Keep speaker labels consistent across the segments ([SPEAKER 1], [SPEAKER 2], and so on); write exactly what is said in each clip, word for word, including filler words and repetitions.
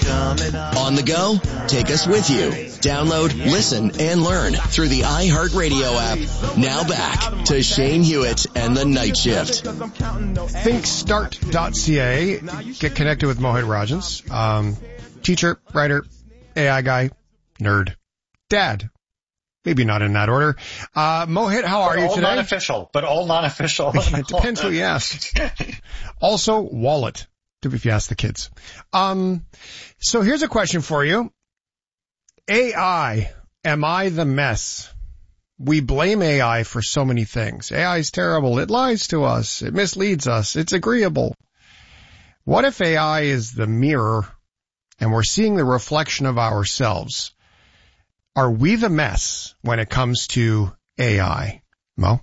[SPEAKER 1] On the go? Take us with you. Download, listen, and learn through the iHeartRadio app. Now back to Shane Hewitt and the Night Shift.
[SPEAKER 2] think start dot c a. Get connected with Mohit Rajans. Um, teacher, writer, A I guy, nerd, dad. Maybe not in that order. Uh, Mohit, how are
[SPEAKER 3] but
[SPEAKER 2] you
[SPEAKER 3] all
[SPEAKER 2] today?
[SPEAKER 3] All non-official, but all non-official.
[SPEAKER 2] It depends who you ask. Also, wallet, if you ask the kids. Um, so here's a question for you. A I, am I the mess? We blame A I for so many things. A I is terrible. It lies to us. It misleads us. It's agreeable. What if A I is the mirror and we're seeing the reflection of ourselves? Are we the mess when it comes to A I? Mo?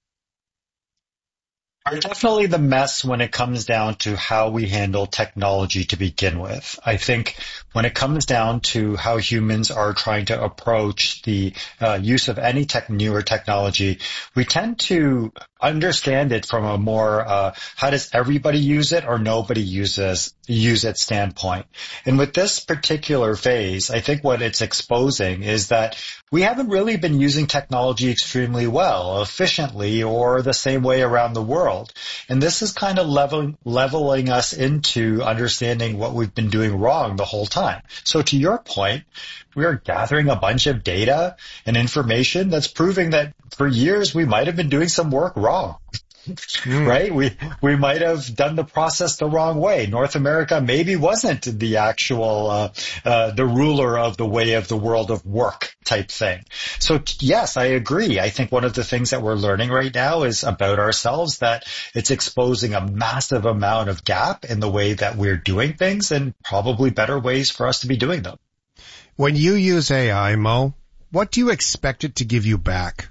[SPEAKER 3] Are definitely the mess when it comes down to how we handle technology to begin with. I think when it comes down to how humans are trying to approach the uh, use of any tech, newer technology, we tend to understand it from a more uh, how does everybody use it or nobody uses use it standpoint. And with this particular phase, I think what it's exposing is that we haven't really been using technology extremely well, efficiently, or the same way around the world. And this is kind of leveling, leveling us into understanding what we've been doing wrong the whole time. So to your point, we are gathering a bunch of data and information that's proving that for years we might have been doing some work wrong. Mm. Right? We we might have done the process the wrong way. North America maybe wasn't the actual uh, uh the ruler of the way of the world of work type thing. So yes, I agree. I think one of the things that we're learning right now is about ourselves, that it's exposing a massive amount of gap in the way that we're doing things and probably better ways for us to be doing them.
[SPEAKER 2] When you use A I, Mo, what do you expect it to give you back?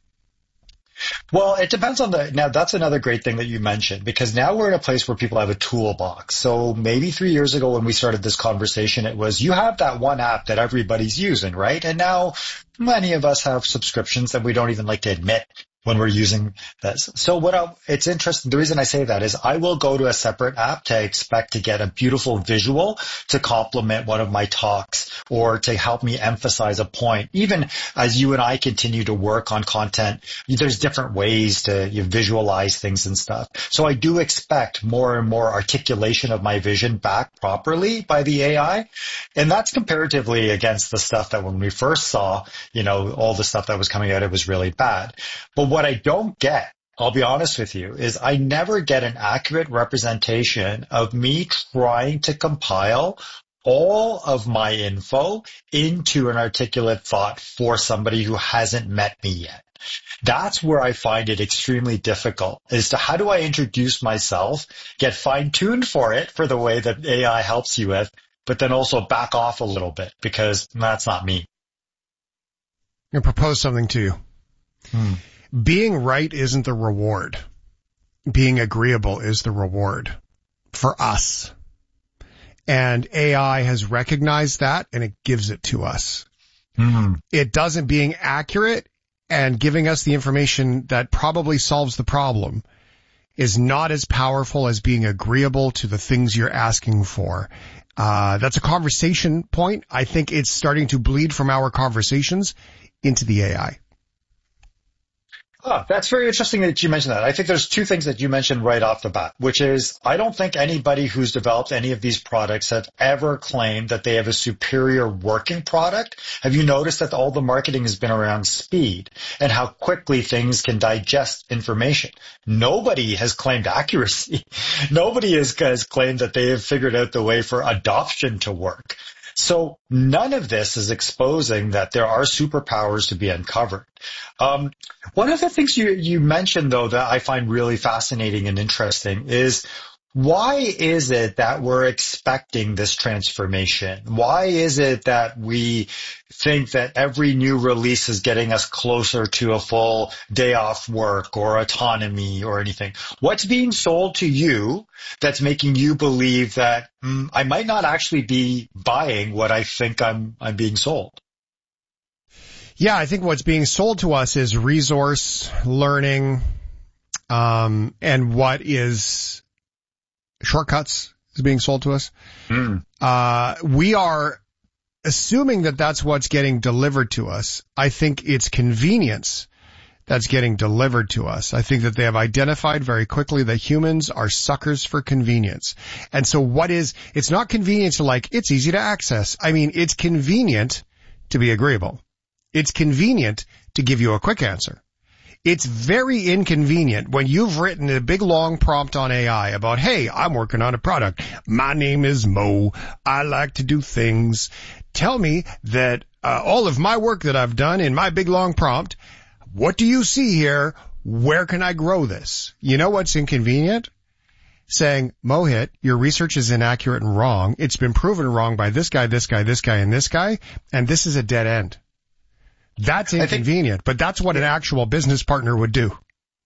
[SPEAKER 3] Well, it depends on the, now that's another great thing that you mentioned, because now we're in a place where people have a toolbox. So maybe three years ago when we started this conversation, it was, you have that one app that everybody's using, right? And now many of us have subscriptions that we don't even like to admit when we're using this. So what I, it's interesting. The reason I say that is I will go to a separate app to expect to get a beautiful visual to complement one of my talks or to help me emphasize a point. Even as you and I continue to work on content, there's different ways to you visualize things and stuff. So I do expect more and more articulation of my vision back properly by the A I. And that's comparatively against the stuff that when we first saw, you know, all the stuff that was coming out, it was really bad. But what I don't get, I'll be honest with you, is I never get an accurate representation of me trying to compile all of my info into an articulate thought for somebody who hasn't met me yet. That's where I find it extremely difficult, as to how do I introduce myself, get fine-tuned for it for the way that A I helps you with, but then also back off a little bit, because that's not me.
[SPEAKER 2] I'm going to propose something to you.
[SPEAKER 3] Hmm.
[SPEAKER 2] Being right isn't the reward. Being agreeable is the reward for us. And A I has recognized that, and it gives it to us.
[SPEAKER 3] Mm-hmm.
[SPEAKER 2] It doesn't being accurate and giving us the information that probably solves the problem is not as powerful as being agreeable to the things you're asking for. Uh, that's a conversation point. I think it's starting to bleed from our conversations into the A I.
[SPEAKER 3] Oh, that's very interesting that you mentioned that. I think there's two things that you mentioned right off the bat, which is I don't think anybody who's developed any of these products have ever claimed that they have a superior working product. Have you noticed that all the marketing has been around speed and how quickly things can digest information? Nobody has claimed accuracy. Nobody has, has claimed that they have figured out the way for adoption to work. So none of this is exposing that there are superpowers to be uncovered. Um, one of the things you, you mentioned, though, that I find really fascinating and interesting is why is it that we're expecting this transformation? Why is it that we think that every new release is getting us closer to a full day off work or autonomy or anything? What's being sold to you that's making you believe that mm, I might not actually be buying what I think I'm I'm being sold?
[SPEAKER 2] Yeah, I think what's being sold to us is resource, learning, um, and what is shortcuts, is being sold to us.
[SPEAKER 3] Mm.
[SPEAKER 2] Uh, we are assuming that that's what's getting delivered to us. I think it's convenience that's getting delivered to us. I think that they have identified very quickly that humans are suckers for convenience. And so what is, it's not convenient to like, it's easy to access. I mean, it's convenient to be agreeable. It's convenient to give you a quick answer. It's very inconvenient when you've written a big long prompt on A I about, hey, I'm working on a product. My name is Mo. I like to do things. Tell me that uh, all of my work that I've done in my big long prompt, what do you see here? Where can I grow this? You know what's inconvenient? Saying, Mohit, your research is inaccurate and wrong. It's been proven wrong by this guy, this guy, this guy, and this guy, and this is a dead end. That's inconvenient, think, but that's what an actual business partner would do.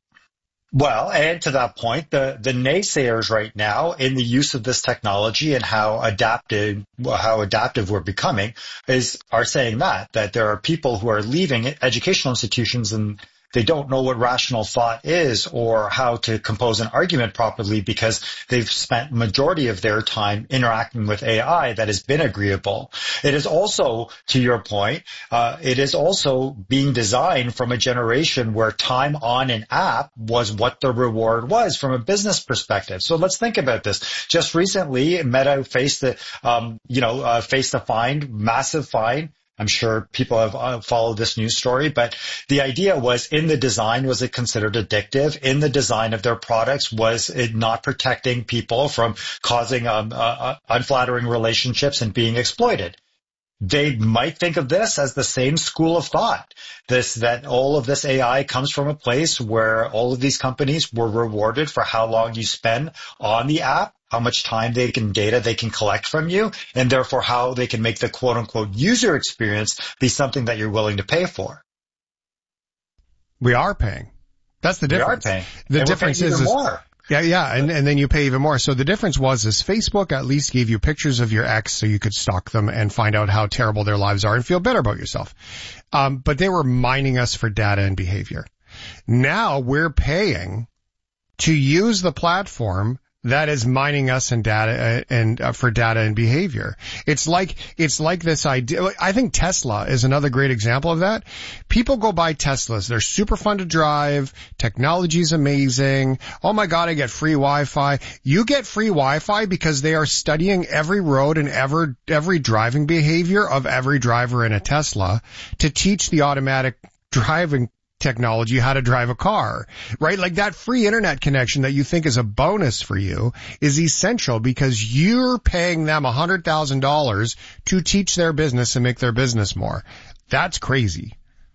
[SPEAKER 3] Well, and to that point, the, the naysayers right now in the use of this technology and how adaptive, how adaptive we're becoming is, are saying that, that there are people who are leaving educational institutions and they don't know what rational thought is or how to compose an argument properly because they've spent majority of their time interacting with A I that has been agreeable. It is also, to your point, uh, it is also being designed from a generation where time on an app was what the reward was from a business perspective. So let's think about this. Just recently, Meta faced the, um, you know, uh, faced a fine, massive fine. I'm sure people have followed this news story, but the idea was in the design, was it considered addictive? In the design of their products, was it not protecting people from causing um, uh, unflattering relationships and being exploited? They might think of this as the same school of thought, this, that all of this A I comes from a place where all of these companies were rewarded for how long you spend on the app, how much time they can data they can collect from you, and therefore how they can make the quote unquote user experience be something that you're willing to pay for.
[SPEAKER 2] We are paying. That's the difference.
[SPEAKER 3] We are paying.
[SPEAKER 2] The
[SPEAKER 3] and
[SPEAKER 2] difference
[SPEAKER 3] we're paying
[SPEAKER 2] is,
[SPEAKER 3] even
[SPEAKER 2] is
[SPEAKER 3] more.
[SPEAKER 2] Yeah, yeah, and, and then you pay even more. So the difference was is Facebook at least gave you pictures of your ex so you could stalk them and find out how terrible their lives are and feel better about yourself. Um, but they were mining us for data and behavior. Now we're paying to use the platform that is mining us and data and uh, for data and behavior. It's like, it's like this idea. I think Tesla is another great example of that. People go buy Teslas. They're super fun to drive. Technology's amazing. Oh my God, I get free Wi-Fi. You get free Wi-Fi because they are studying every road and ever, every driving behavior of every driver in a Tesla to teach the automatic driving technology how to drive a car, right? Like that free internet connection that you think is a bonus for you is essential because you're paying them one hundred thousand dollars to teach their business and make their business more. That's crazy.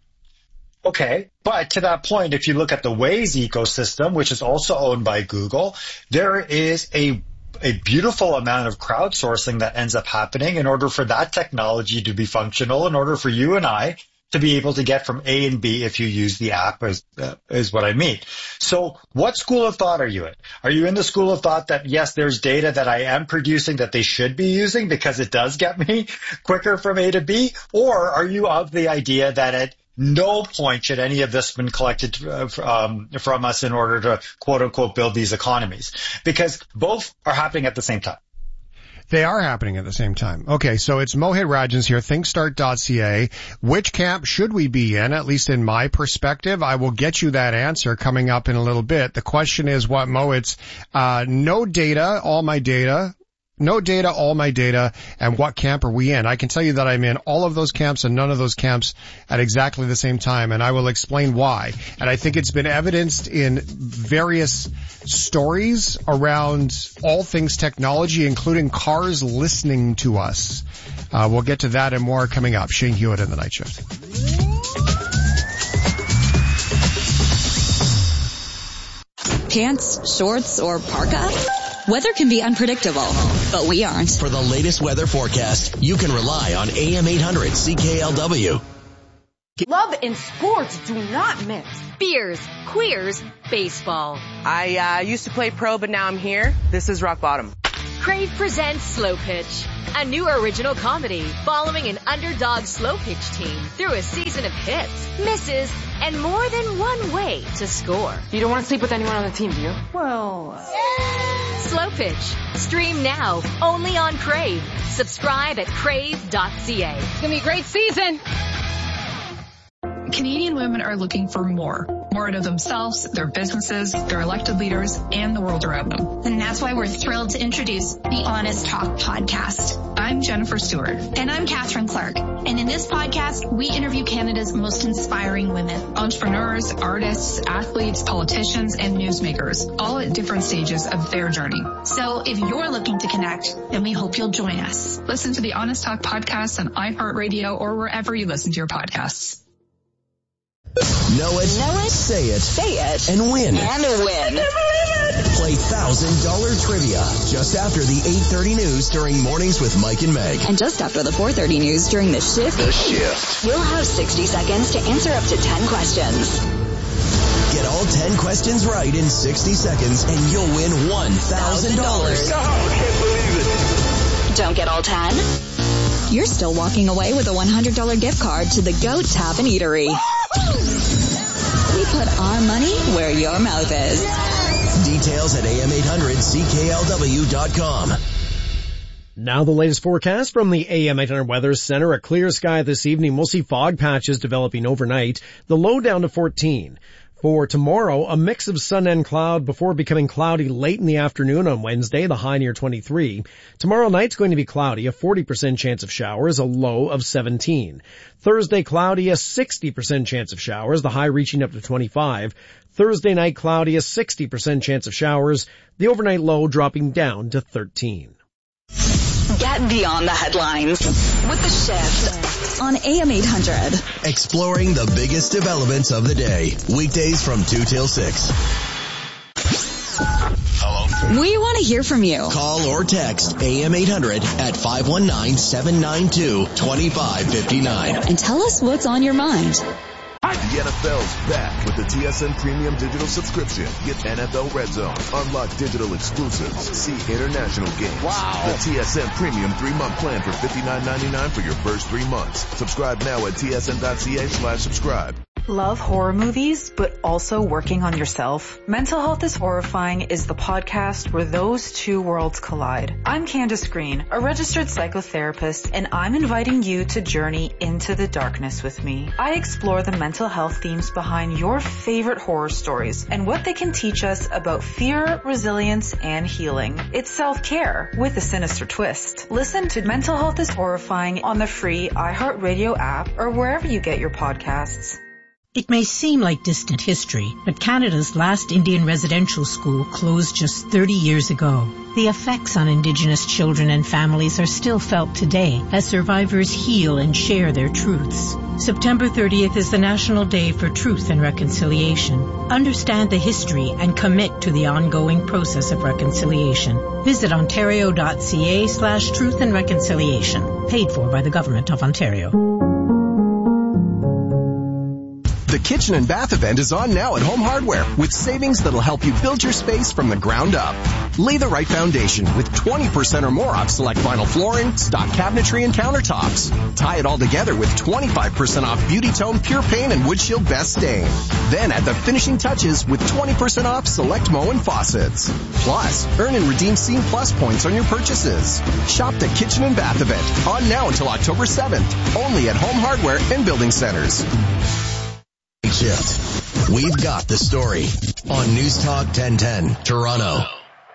[SPEAKER 3] Okay, but to that point, if you look at the Waze ecosystem, which is also owned by Google, there is a a beautiful amount of crowdsourcing that ends up happening in order for that technology to be functional, in order for you and I to be able to get from A and B if you use the app is, uh, is what I mean. So what school of thought are you in? Are you in the school of thought that, yes, there's data that I am producing that they should be using because it does get me quicker from A to B? Or are you of the idea that at no point should any of this have been collected uh, um, from us in order to, quote unquote, build these economies? Because both are happening at the same time.
[SPEAKER 2] They are happening at the same time. Okay, so it's Mohit Rajans here, thinkstart dot c a. Which camp should we be in, at least in my perspective? I will get you that answer coming up in a little bit. The question is what, Mo? It's uh, no data, all my data. No data, all my data, and what camp are we in? I can tell you that I'm in all of those camps and none of those camps at exactly the same time, and I will explain why. And I think it's been evidenced in various stories around all things technology, including cars listening to us. Uh, we'll get to that and more coming up. Shane Hewitt in the Night Shift.
[SPEAKER 4] Pants, shorts, or parka? Weather can be unpredictable, but we aren't.
[SPEAKER 1] For the latest weather forecast, you can rely on A M eight hundred C K L W.
[SPEAKER 5] Love and sports do not mix.
[SPEAKER 6] Beers, queers, baseball.
[SPEAKER 7] I uh, used to play pro, but now I'm here. This is rock bottom.
[SPEAKER 6] Crave presents Slow Pitch, a new original comedy following an underdog slow pitch team through a season of hits, misses, and more than one way to score.
[SPEAKER 5] You don't want to sleep with anyone on the team, do you?
[SPEAKER 6] Well, uh... Slow Pitch. Stream now, only on Crave. Subscribe at crave dot c a.
[SPEAKER 5] It's going to be a great season.
[SPEAKER 7] Canadian women are looking for more. More out of themselves, their businesses, their elected leaders, and the world around them.
[SPEAKER 8] And that's why we're thrilled to introduce the Honest Talk podcast.
[SPEAKER 7] I'm Jennifer Stewart.
[SPEAKER 8] And I'm Catherine Clark. And in this podcast, we interview Canada's most inspiring women.
[SPEAKER 7] Entrepreneurs, artists, athletes, politicians, and newsmakers, all at different stages of their journey.
[SPEAKER 8] So if you're looking to connect, then we hope you'll join us.
[SPEAKER 7] Listen to the Honest Talk podcast on iHeartRadio or wherever you listen to your podcasts.
[SPEAKER 1] Know it,
[SPEAKER 4] know it,
[SPEAKER 1] say it,
[SPEAKER 4] say it,
[SPEAKER 1] and win.
[SPEAKER 4] And win.
[SPEAKER 1] Play one thousand dollars trivia just after the eight thirty news during Mornings with Mike and Meg.
[SPEAKER 4] And just after the four thirty news during The Shift.
[SPEAKER 1] The Shift.
[SPEAKER 4] You'll have sixty seconds to answer up to ten questions.
[SPEAKER 1] Get all ten questions right in sixty seconds and you'll win one thousand dollars.
[SPEAKER 4] Oh, I can't believe it. Don't get all ten? You're still walking away with a one hundred dollars gift card to the Goat Tap and Eatery. We put our money where your mouth is.
[SPEAKER 1] Details at A M eight hundred C K L W dot com.
[SPEAKER 9] Now the latest forecast from the A M eight hundred Weather Center. A clear sky this evening. We'll see fog patches developing overnight. The low down to fourteen. For tomorrow, a mix of sun and cloud before becoming cloudy late in the afternoon on Wednesday, the high near twenty-three. Tomorrow night's going to be cloudy, a forty percent chance of showers, a low of seventeen. Thursday cloudy, a sixty percent chance of showers, the high reaching up to twenty-five. Thursday night cloudy, a sixty percent chance of showers, the overnight low dropping down to thirteen.
[SPEAKER 4] Get beyond the headlines with The Shift on A M eight hundred.
[SPEAKER 1] Exploring the biggest developments of the day. Weekdays from two till six. Hello.
[SPEAKER 4] We want to hear from you.
[SPEAKER 1] Call or text A M eight hundred at five one nine, seven nine two, two five five nine.
[SPEAKER 4] And tell us what's on your mind.
[SPEAKER 10] The N F L's back with the T S N Premium Digital Subscription. Get N F L Red Zone, unlock digital exclusives, see international games.
[SPEAKER 2] Wow.
[SPEAKER 10] The T S N Premium three-month plan for fifty-nine ninety-nine for your first three months. Subscribe now at T S N dot C A slash subscribe.
[SPEAKER 11] Love horror movies, but also working on yourself? Mental Health is Horrifying is the podcast where those two worlds collide. I'm Candace Green, a registered psychotherapist, and I'm inviting you to journey into the darkness with me. I explore the mental health themes behind your favorite horror stories and what they can teach us about fear, resilience, and healing. It's self-care with a sinister twist. Listen to Mental Health is Horrifying on the free iHeartRadio app or wherever you get your podcasts.
[SPEAKER 12] It may seem like distant history, but Canada's last Indian residential school closed just thirty years ago. The effects on Indigenous children and families are still felt today as survivors heal and share their truths. September thirtieth is the National Day for Truth and Reconciliation. Understand the history and commit to the ongoing process of reconciliation. Visit ontario.ca slash truth and reconciliation. Paid for by the Government of Ontario.
[SPEAKER 13] The Kitchen and Bath event is on now at Home Hardware with savings that'll help you build your space from the ground up. Lay the right foundation with twenty percent or more off select vinyl flooring, stock cabinetry, and countertops. Tie it all together with twenty-five percent off Beauty Tone Pure Paint and Wood Shield Best Stain. Then add the finishing touches with twenty percent off select Moen and faucets. Plus, earn and redeem Scene Plus points on your purchases. Shop the Kitchen and Bath event on now until October seventh. Only at Home Hardware and Building Centers.
[SPEAKER 1] Shift. We've got the story on News Talk ten ten, Toronto.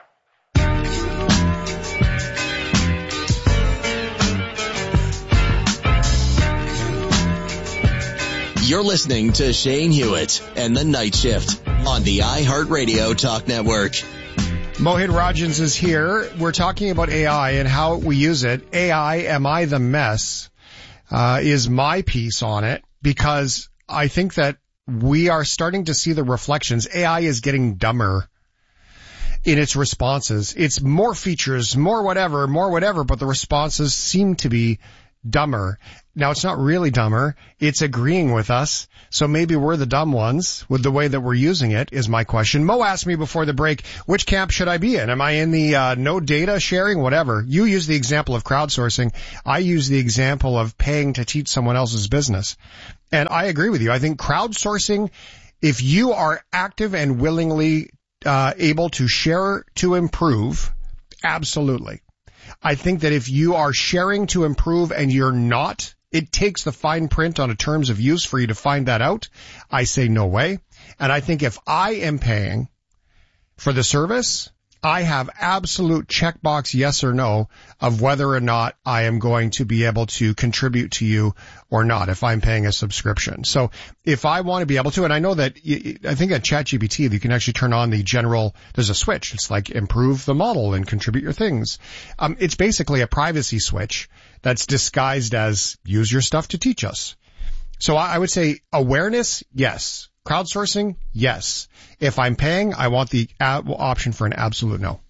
[SPEAKER 1] You're listening to Shane Hewitt and the Night Shift on the iHeartRadio Talk Network.
[SPEAKER 2] Mohit Rajans is here. We're talking about A I and how we use it. A I, Am I the Mess? Uh, is my piece on it, because I think that we are starting to see the reflections. A I is getting dumber in its responses. It's more features, more whatever, more whatever, but the responses seem to be dumber. Now, it's not really dumber. It's agreeing with us. So maybe we're the dumb ones with the way that we're using it, is my question. Mo asked me before the break, which camp should I be in? Am I in the uh, no data sharing, whatever? You use the example of crowdsourcing. I use the example of paying to teach someone else's business. And I agree with you. I think crowdsourcing, if you are active and willingly uh, able to share to improve, absolutely. I think that if you are sharing to improve and you're not, it takes the fine print on a terms of use for you to find that out. I say no way. And I think if I am paying for the service, I have absolute checkbox yes or no of whether or not I am going to be able to contribute to you or not if I'm paying a subscription. So if I want to be able to, and I know that, I think at ChatGPT you can actually turn on the general, there's a switch. It's like improve the model and contribute your things. Um, it's basically a privacy switch that's disguised as use your stuff to teach us. So I, I would say awareness, yes. Crowdsourcing, yes. If I'm paying, I want the option for an absolute no.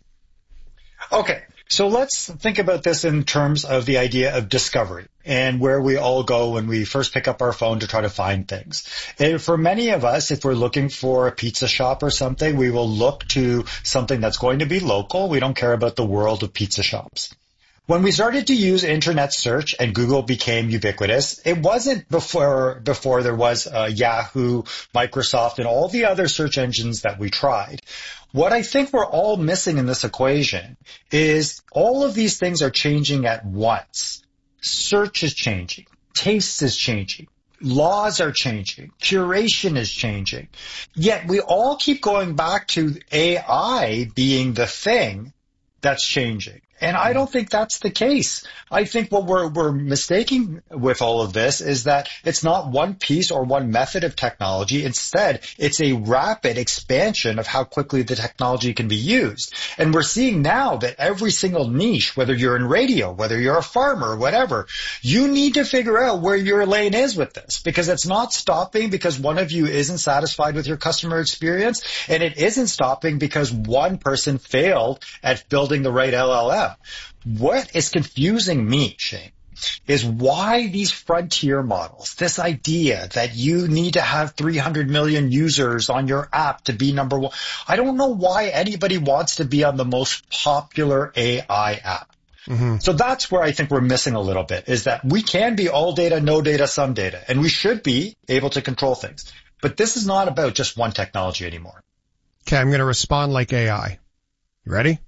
[SPEAKER 3] Okay, so let's think about this in terms of the idea of discovery and where we all go when we first pick up our phone to try to find things. And for many of us, if we're looking for a pizza shop or something, we will look to something that's going to be local. We don't care about the world of pizza shops. When we started to use internet search and Google became ubiquitous, it wasn't before before there was uh, Yahoo, Microsoft, and all the other search engines that we tried. What I think we're all missing in this equation is all of these things are changing at once. Search is changing. Taste is changing. Laws are changing. Curation is changing. Yet we all keep going back to A I being the thing that's changing. And I don't think that's the case. I think what we're, we're mistaking with all of this is that it's not one piece or one method of technology. Instead, it's a rapid expansion of how quickly the technology can be used. And we're seeing now that every single niche, whether you're in radio, whether you're a farmer, whatever, you need to figure out where your lane is with this, because it's not stopping because one of you isn't satisfied with your customer experience, and it isn't stopping because one person failed at building the right L L M. What is confusing me, Shane, is why these frontier models, this idea that you need to have three hundred million users on your app to be number one. I don't know why anybody wants to be on the most popular A I app. Mm-hmm. So that's where I think we're missing a little bit, is that we can be all data, no data, some data, and we should be able to control things. But this is not about just one technology anymore.
[SPEAKER 2] Okay, I'm going to respond like A I. You ready?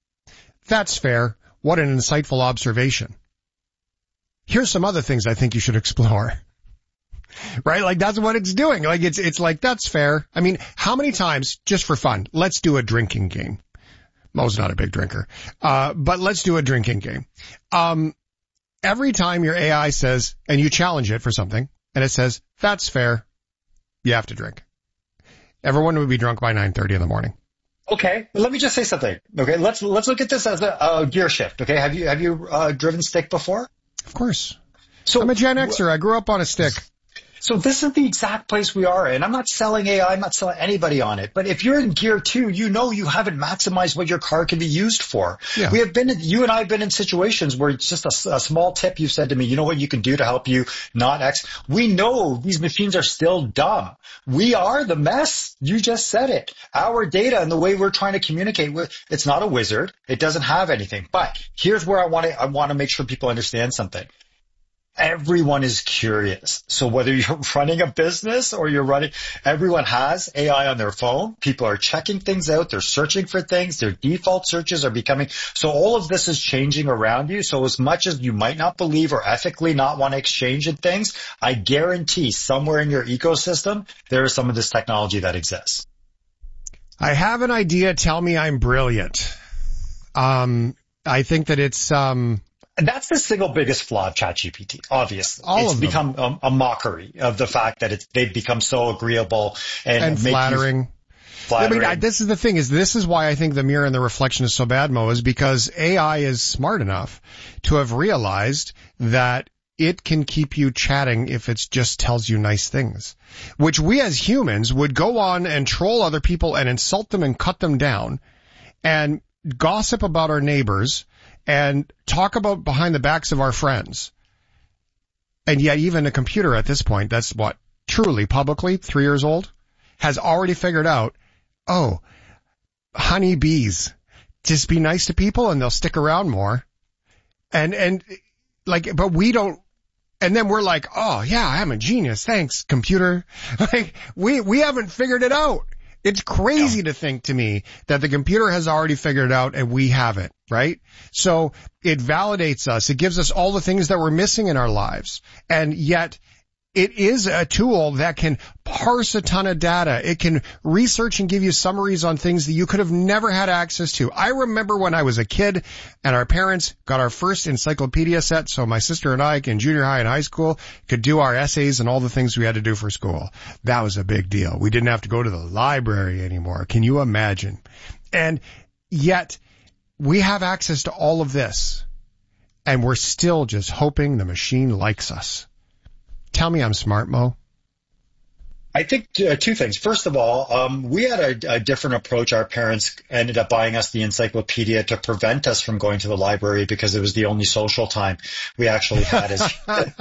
[SPEAKER 2] That's fair. What an insightful observation. Here's some other things I think you should explore. Right? Like that's what it's doing. Like it's, it's like, that's fair. I mean, how many times, just for fun, let's do a drinking game. Mo's not a big drinker. Uh, but let's do a drinking game. Um, every time your A I says, and you challenge it for something, and it says, that's fair, you have to drink. Everyone would be drunk by nine thirty in the morning.
[SPEAKER 3] Okay, let me just say something. Okay, let's let's look at this as a, a gear shift. Okay, have you have you uh, driven stick before?
[SPEAKER 2] Of course. So I'm a Gen Xer. I grew up on a stick.
[SPEAKER 3] So this is the exact place we are in. I'm not selling A I. I'm not selling anybody on it. But if you're in gear two, you know you haven't maximized what your car can be used for. Yeah. We have been, you and I have been in situations where it's just a, a small tip you've said to me, you know what you can do to help you not X. We know these machines are still dumb. We are the mess. You just said it. Our data and the way we're trying to communicate with, it's not a wizard. It doesn't have anything. But here's where I want to, I want to make sure people understand something. Everyone is curious. So whether you're running a business or you're running, everyone has A I on their phone. People are checking things out. They're searching for things. Their default searches are becoming, so all of this is changing around you. So as much as you might not believe or ethically not want to exchange in things, I guarantee somewhere in your ecosystem, there is some of this technology that exists.
[SPEAKER 2] I have an idea. Tell me I'm brilliant. Um, I think that it's, um,
[SPEAKER 3] And that's the single biggest flaw of ChatGPT, obviously.
[SPEAKER 2] All
[SPEAKER 3] it's
[SPEAKER 2] of
[SPEAKER 3] become a, a mockery of the fact that it's, they've become so agreeable and,
[SPEAKER 2] and flattering.
[SPEAKER 3] flattering.
[SPEAKER 2] I mean, I, this is the thing is this is why I think the mirror and the reflection is so bad, Mo, is because A I is smart enough to have realized that it can keep you chatting if it just tells you nice things, which we as humans would go on and troll other people and insult them and cut them down and gossip about our neighbors and talk about behind the backs of our friends. And yet even a computer at this point, that's what, truly publicly three years old, has already figured out, oh, honeybees, just be nice to people and they'll stick around more. And, and like, but we don't, and then we're like, oh yeah, I'm a genius. Thanks, computer. Like, we, we haven't figured it out. It's crazy to think to me that the computer has already figured it out and we haven't, right? So it validates us. It gives us all the things that we're missing in our lives. And yet it is a tool that can parse a ton of data. It can research and give you summaries on things that you could have never had access to. I remember when I was a kid and our parents got our first encyclopedia set, so my sister and I in junior high and high school could do our essays and all the things we had to do for school. That was a big deal. We didn't have to go to the library anymore. Can you imagine? And yet we have access to all of this, and we're still just hoping the machine likes us. Tell me I'm smart, Mo.
[SPEAKER 3] I think uh, two things. First of all, um, we had a, a different approach. Our parents ended up buying us the encyclopedia to prevent us from going to the library because it was the only social time we actually had. As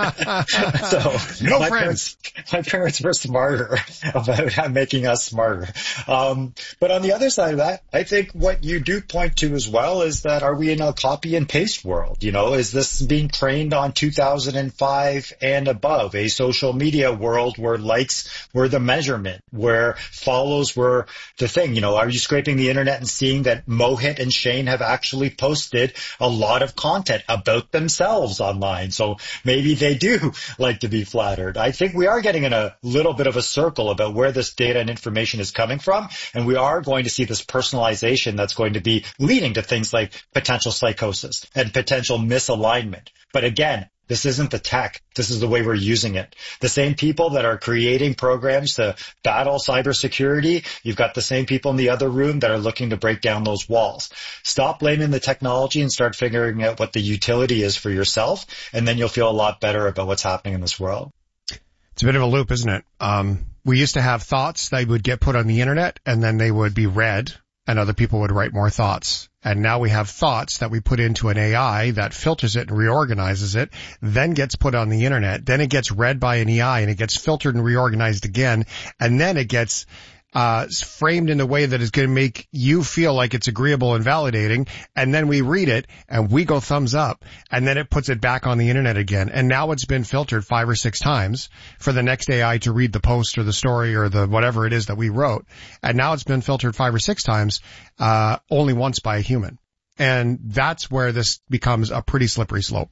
[SPEAKER 3] so
[SPEAKER 2] no
[SPEAKER 3] my
[SPEAKER 2] friends.
[SPEAKER 3] Parents, my parents were smarter about making us smarter. Um, but on the other side of that, I think what you do point to as well is that are we in a copy and paste world? You know, is this being trained on two thousand five and above, a social media world where likes were the measurement, where follows were the thing? You know, are you scraping the internet and seeing that Mohit and Shane have actually posted a lot of content about themselves online? So maybe they do like to be flattered. I think we are getting in a little bit of a circle about where this data and information is coming from. And we are going to see this personalization that's going to be leading to things like potential psychosis and potential misalignment. But again, this isn't the tech. This is the way we're using it. The same people that are creating programs to battle cybersecurity, you've got the same people in the other room that are looking to break down those walls. Stop blaming the technology and start figuring out what the utility is for yourself, and then you'll feel a lot better about what's happening in this world.
[SPEAKER 2] It's a bit of a loop, isn't it? Um, we used to have thoughts that would get put on the internet, and then they would be read, and other people would write more thoughts. And now we have thoughts that we put into an A I that filters it and reorganizes it, then gets put on the internet, then it gets read by an A I and it gets filtered and reorganized again, and then it gets uh framed in a way that is going to make you feel like it's agreeable and validating, and then we read it and we go thumbs up, and then it puts it back on the internet again, and now it's been filtered five or six times for the next A I to read the post or the story or the whatever it is that we wrote, and now it's been filtered five or six times uh only once by a human. And that's where this becomes a pretty slippery slope.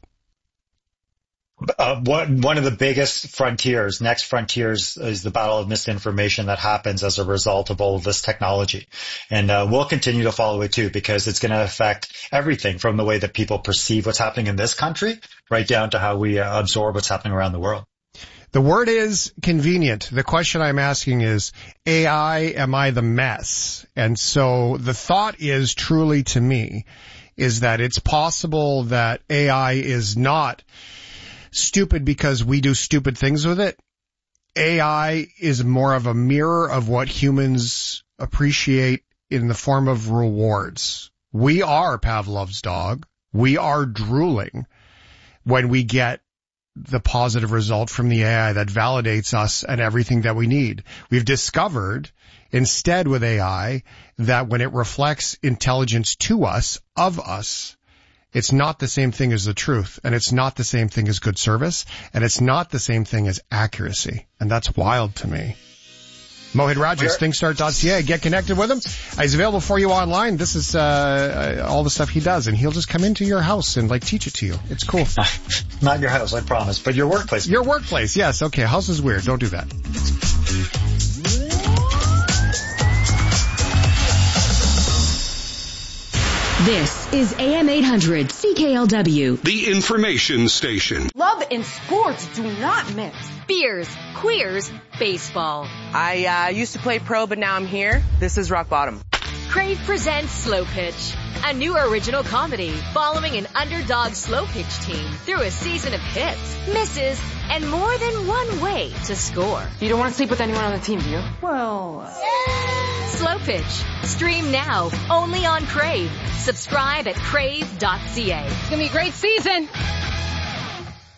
[SPEAKER 3] Uh, one, one of the biggest frontiers, next frontiers, is the battle of misinformation that happens as a result of all of this technology. And uh, we'll continue to follow it too, because it's going to affect everything from the way that people perceive what's happening in this country right down to how we uh, absorb what's happening around the world.
[SPEAKER 2] The word is convenient. The question I'm asking is, A I, am I the mess? And so the thought is truly to me is that it's possible that A I is not stupid because we do stupid things with it. A I is more of a mirror of what humans appreciate in the form of rewards. We are Pavlov's dog. We are drooling when we get the positive result from the A I that validates us and everything that we need. We've discovered instead with A I that when it reflects intelligence to us, of us, it's not the same thing as the truth, and it's not the same thing as good service, and it's not the same thing as accuracy. And that's wild to me. Mohit Rajas, ThinkStart dot C A. Get connected with him. He's available for you online. This is uh all the stuff he does, and he'll just come into your house and like teach it to you. It's cool.
[SPEAKER 3] Not your house, I promise, but your workplace.
[SPEAKER 2] Your workplace, yes. Okay, house is weird. Don't do that.
[SPEAKER 14] This is A M eight hundred C K L W.
[SPEAKER 15] The information station.
[SPEAKER 5] Love and sports do not mix.
[SPEAKER 6] Beers, queers, baseball.
[SPEAKER 16] I uh, used to play pro, but now I'm here. This is rock bottom.
[SPEAKER 6] Crave presents Slow Pitch, a new original comedy following an underdog slow pitch team through a season of hits, misses, and more than one way to score.
[SPEAKER 5] You don't want to sleep with anyone on the team, do you? Well...
[SPEAKER 6] Uh... Slow Pitch. Stream now, only on Crave. Subscribe at crave dot c a.
[SPEAKER 5] It's going to be a great season.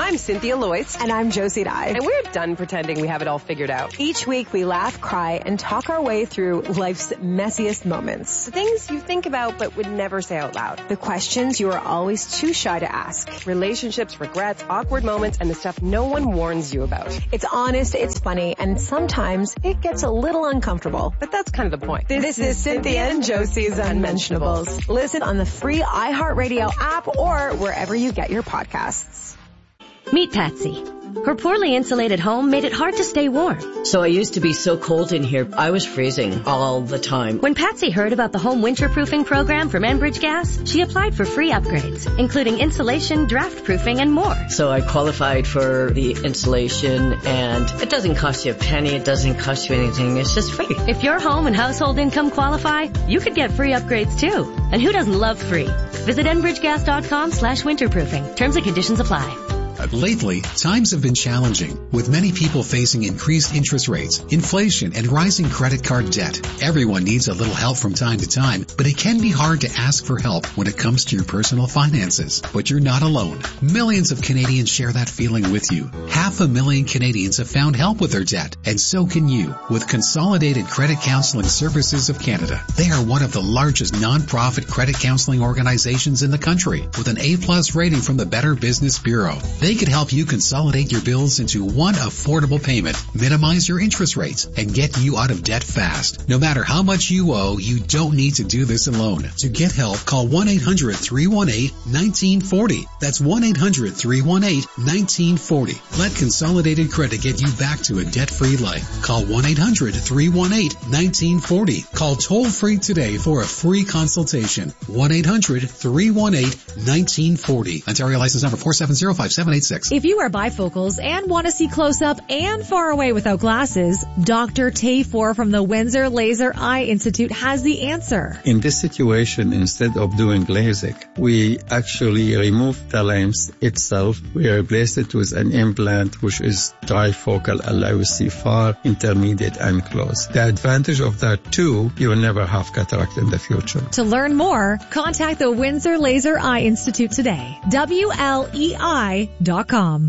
[SPEAKER 16] I'm Cynthia Loyce.
[SPEAKER 17] And I'm Josie Dye.
[SPEAKER 16] And we're done pretending we have it all figured out.
[SPEAKER 17] Each week we laugh, cry, and talk our way through life's messiest moments.
[SPEAKER 16] The things you think about but would never say out loud.
[SPEAKER 17] The questions you are always too shy to ask.
[SPEAKER 16] Relationships, regrets, awkward moments, and the stuff no one warns you about.
[SPEAKER 17] It's honest, it's funny, and sometimes it gets a little uncomfortable.
[SPEAKER 16] But that's kind of the point.
[SPEAKER 17] This, this is Cynthia and Josie's Unmentionables. Listen on the free iHeartRadio app or wherever you get your podcasts.
[SPEAKER 18] Meet Patsy. Her poorly insulated home made it hard to stay warm.
[SPEAKER 19] So I used to be so cold in here, I was freezing all the time.
[SPEAKER 18] When Patsy heard about the home winterproofing program from Enbridge Gas, she applied for free upgrades, including insulation, draft proofing, and more.
[SPEAKER 19] So I qualified for the insulation, and it doesn't cost you a penny, it doesn't cost you anything, it's just free.
[SPEAKER 18] If your home and household income qualify, you could get free upgrades too. And who doesn't love free? Visit enbridgegas.com slash winterproofing. Terms and conditions apply.
[SPEAKER 20] Lately, times have been challenging, with many people facing increased interest rates, inflation, and rising credit card debt. Everyone needs a little help from time to time, but it can be hard to ask for help when it comes to your personal finances. But you're not alone. Millions of Canadians share that feeling with you. Half a million Canadians have found help with their debt, and so can you with Consolidated Credit Counseling Services of Canada. They are one of the largest non-profit credit counseling organizations in the country, with an A-plus rating from the Better Business Bureau. They could help you consolidate your bills into one affordable payment, minimize your interest rates, and get you out of debt fast. No matter how much you owe, you don't need to do this alone. To get help, call one eight hundred three one eight one nine four zero. That's one eight hundred three one eight one nine four zero. Let Consolidated Credit get you back to a debt-free life. Call one eight hundred three one eight one nine four zero. Call toll-free today for a free consultation. one eight hundred three one eight one nine four zero. Ontario license number four seven zero five seven eight six.
[SPEAKER 21] If you wear bifocals and want to see close up and far away without glasses, Doctor Tafor from the Windsor Laser Eye Institute has the answer.
[SPEAKER 22] In this situation, instead of doing LASIK, we actually remove the lens itself. We replace it with an implant which is trifocal, allows you to see far, intermediate, and close. The advantage of that too, you will never have cataract in the future.
[SPEAKER 21] To learn more, contact the Windsor Laser Eye Institute today. W L E I dot com.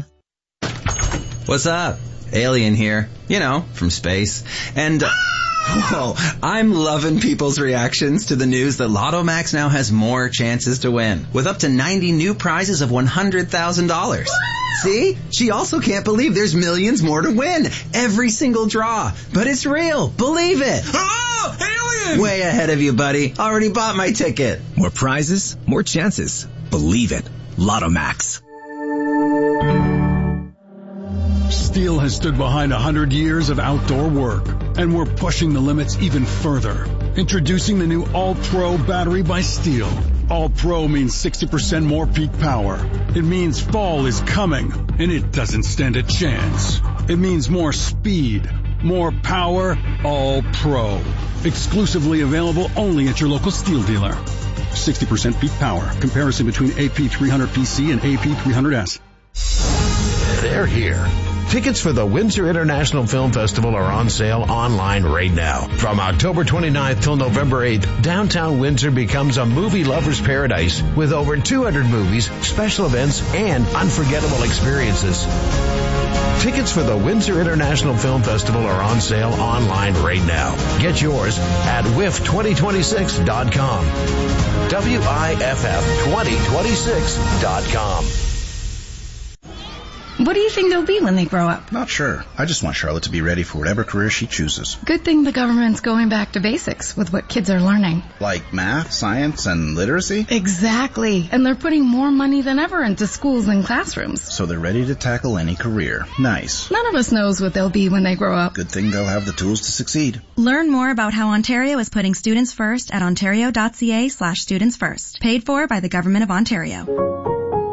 [SPEAKER 23] What's up? Alien here. You know, from space. And, uh, whoa, I'm loving people's reactions to the news that Lotto Max now has more chances to win, with up to ninety new prizes of one hundred thousand dollars. See? She also can't believe there's millions more to win. Every single draw. But it's real. Believe it. Oh, alien! Way ahead of you, buddy. Already bought my ticket.
[SPEAKER 24] More prizes, more chances. Believe it. Lotto Max.
[SPEAKER 25] Steel has stood behind one hundred years of outdoor work, and we're pushing the limits even further. Introducing the new All-Pro battery by Steel. All-Pro means sixty percent more peak power. It means fall is coming, and it doesn't stand a chance. It means more speed, more power, All-Pro. Exclusively available only at your local Steel dealer. sixty percent peak power. Comparison between A P three hundred P C and A P three hundred S.
[SPEAKER 26] They're here. Tickets for the Windsor International Film Festival are on sale online right now. From October twenty-ninth till November eighth, downtown Windsor becomes a movie lover's paradise with over two hundred movies, special events, and unforgettable experiences. Tickets for the Windsor International Film Festival are on sale online right now. Get yours at W I F twenty twenty-six dot com. W I F F twenty twenty-six dot com.
[SPEAKER 27] What do you think they'll be when they grow up?
[SPEAKER 28] Not sure. I just want Charlotte to be ready for whatever career she chooses.
[SPEAKER 27] Good thing the government's going back to basics with what kids are learning.
[SPEAKER 28] Like math, science, and literacy?
[SPEAKER 27] Exactly. And they're putting more money than ever into schools and classrooms.
[SPEAKER 28] So they're ready to tackle any career. Nice.
[SPEAKER 27] None of us knows what they'll be when they grow up.
[SPEAKER 28] Good thing they'll have the tools to succeed.
[SPEAKER 29] Learn more about how Ontario is putting students first at ontario.ca slash students first. Paid for by the Government of Ontario.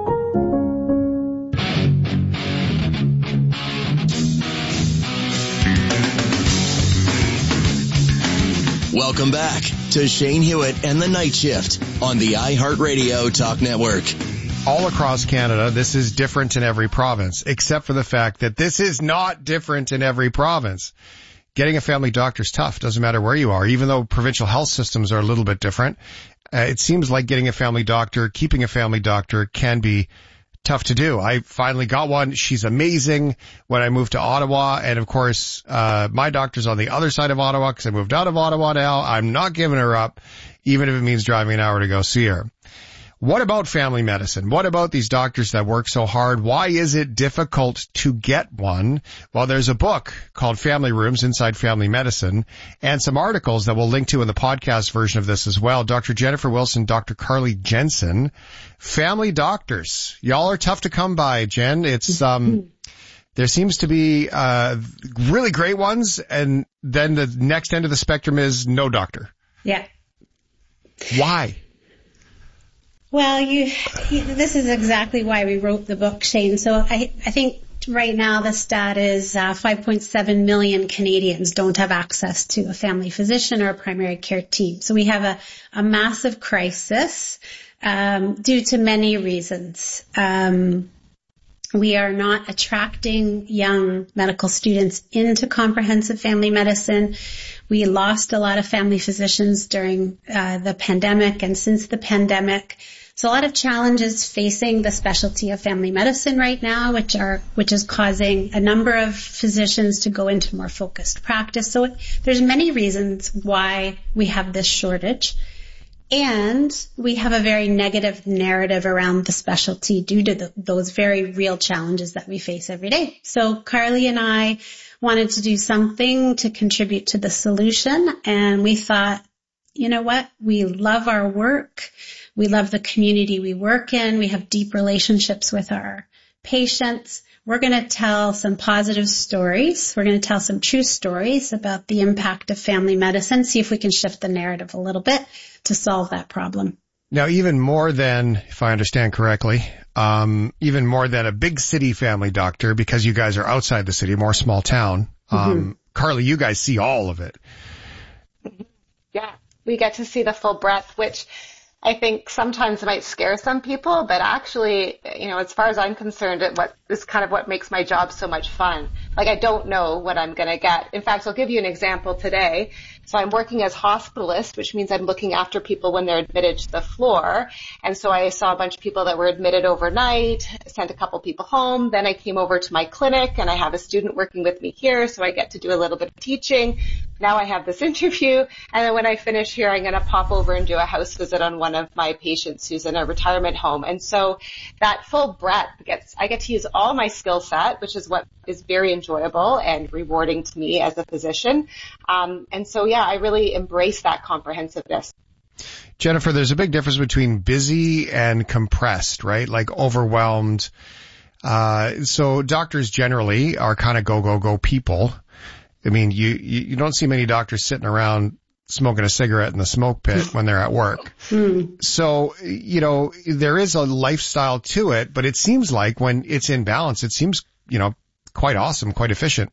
[SPEAKER 1] Welcome back to Shane Hewitt and the Night Shift on the iHeartRadio Talk Network.
[SPEAKER 2] All across Canada, this is different in every province, except for the fact that this is not different in every province. Getting a family doctor is tough. Doesn't matter where you are. Even though provincial health systems are a little bit different, uh, it seems like getting a family doctor, keeping a family doctor can be tough to do. I finally got one. She's amazing when I moved to Ottawa. And of course, uh, my doctor's on the other side of Ottawa because I moved out of Ottawa now. I'm not giving her up, even if it means driving an hour to go see her. What about family medicine? What about these doctors that work so hard? Why is it difficult to get one? Well, there's a book called Family Rooms Inside Family Medicine and some articles that we'll link to in the podcast version of this as well. Doctor Jennifer Wilson, Doctor Carly Jensen, family doctors. Y'all are tough to come by, Jen. It's, um, there seems to be, uh, really great ones. And then the next end of the spectrum is no doctor.
[SPEAKER 3] Yeah.
[SPEAKER 2] Why?
[SPEAKER 3] Well, you, you, this is exactly why we wrote the book, Shane. So I, I think right now the stat is uh, five point seven million Canadians don't have access to a family physician or a primary care team. So we have a, a massive crisis um, due to many reasons. Um, we are not attracting young medical students into comprehensive family medicine. We lost a lot of family physicians during uh, the pandemic and since the pandemic. So a lot of challenges facing the specialty of family medicine right now, which are, which is causing a number of physicians to go into more focused practice. So there's many reasons why we have this shortage. And we have a very negative narrative around the specialty due to the, those very real challenges that we face every day. So Carly and I wanted to do something to contribute to the solution. And we thought, you know what? We love our work. We love the community we work in. We have deep relationships with our patients. We're going to tell some positive stories. We're going to tell some true stories about the impact of family medicine, see if we can shift the narrative a little bit to solve that problem.
[SPEAKER 2] Now, even more than, if I understand correctly, um, even more than a big city family doctor, because you guys are outside the city, more small town. Um, mm-hmm. Carly, you guys see all of it.
[SPEAKER 4] Yeah, we get to see the full breadth, which I think sometimes might scare some people, but actually, you know, as far as I'm concerned, it what is kind of what makes my job so much fun. Like, I don't know what I'm going to get. In fact, I'll give you an example today. So I'm working as hospitalist, which means I'm looking after people when they're admitted to the floor. And so I saw a bunch of people that were admitted overnight, sent a couple people home. Then I came over to my clinic and I have a student working with me here. So I get to do a little bit of teaching. Now I have this interview. And then when I finish here, I'm going to pop over and do a house visit on one of my patients who's in a retirement home. And so that full breadth gets, I get to use all my skill set, which is what is very enjoyable and rewarding to me as a physician. Um, and so, yeah, I really embrace that comprehensiveness.
[SPEAKER 2] Jennifer, there's a big difference between busy and compressed, right? Like overwhelmed. Uh, so doctors generally are kind of go, go, go people. I mean, you, you, you don't see many doctors sitting around smoking a cigarette in the smoke pit when they're at work. Mm. So, you know, there is a lifestyle to it, but it seems like when it's in balance, it seems, you know, quite awesome, quite efficient.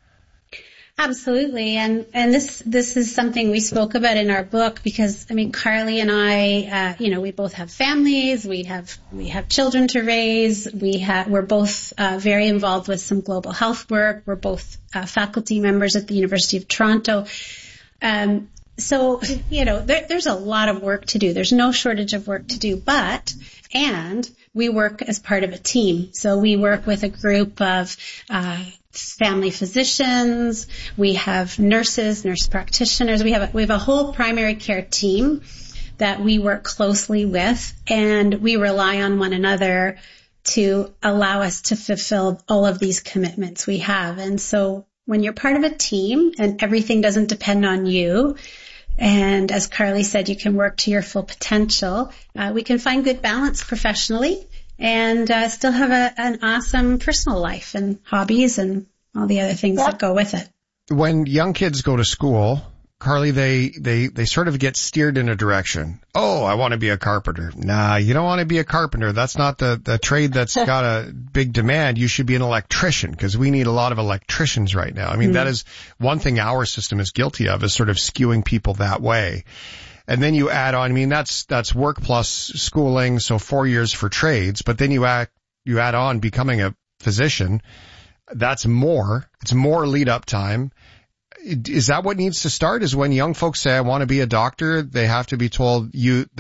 [SPEAKER 3] Absolutely. And, and this, this is something we spoke about in our book because, I mean, Carly and I, uh, you know, we both have families. We have, we have children to raise. We have, we're both, uh, very involved with some global health work. We're both, uh, faculty members at the University of Toronto. Um, so, you know, there, there's a lot of work to do. There's no shortage of work to do, but, and we work as part of a team. So we work with a group of, uh, family physicians, we have nurses, nurse practitioners, we have a, we have a whole primary care team that we work closely with, and we rely on one another to allow us to fulfill all of these commitments we have. And so when you're part of a team and everything doesn't depend on you, and as Carly said, you can work to your full potential, uh, we can find good balance professionally and uh, still have a, an awesome personal life and hobbies and all the other things yep. that go with it.
[SPEAKER 2] When young kids go to school, Carly, they, they, they sort of get steered in a direction. Oh, I want to be a carpenter. Nah, you don't want to be a carpenter. That's not the, the trade that's got a big demand. You should be an electrician because we need a lot of electricians right now. I mean, mm-hmm. that is one thing our system is guilty of, is sort of skewing people that way. And then you add on, I mean, that's, that's work plus schooling. So four years for trades, but then you add, you add on becoming a physician. That's more, it's more lead up time. Is that what needs to start? Is when young folks say, I want to be a doctor, they have to be told you that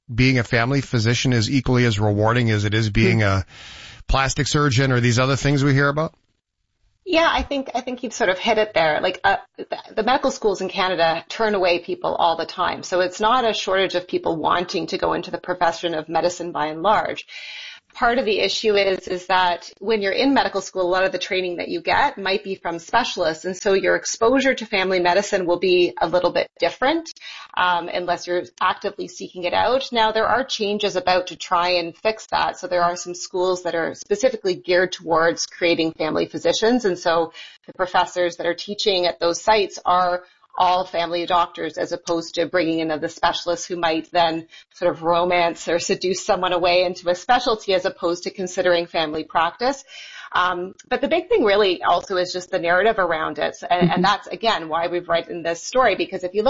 [SPEAKER 2] being a family physician is equally as rewarding as it is being a plastic surgeon or these other things we hear about?
[SPEAKER 4] Yeah, I think I think you've sort of hit it there. Like uh, the, the medical schools in Canada turn away people all the time. So it's not a shortage of people wanting to go into the profession of medicine by and large. Part of the issue is, is that when you're in medical school, a lot of the training that you get might be from specialists. And so your exposure to family medicine will be a little bit different, um, unless you're actively seeking it out. Now, there are changes about to try and fix that. So there are some schools that are specifically geared towards creating family physicians. And so the professors that are teaching at those sites are all family doctors, as opposed to bringing in the specialists who might then sort of romance or seduce someone away into a specialty, as opposed to considering family practice. Um, but the big thing really also is just the narrative around it. And, and that's, again, why we've written this story, because if you look